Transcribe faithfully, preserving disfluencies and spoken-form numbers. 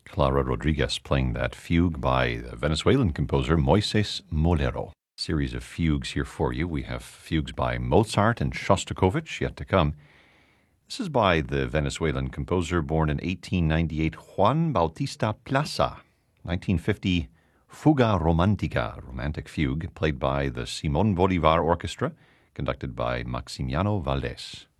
Clara Rodriguez playing that fugue by the Venezuelan composer Moises Molero. Series of fugues here for you. We have fugues by Mozart and Shostakovich yet to come. This is by the Venezuelan composer born in eighteen ninety-eight, Juan Bautista Plaza. nineteen fifty, Fuga Romantica, romantic fugue, played by the Simon Bolivar Orchestra, conducted by Maximiano Valdés.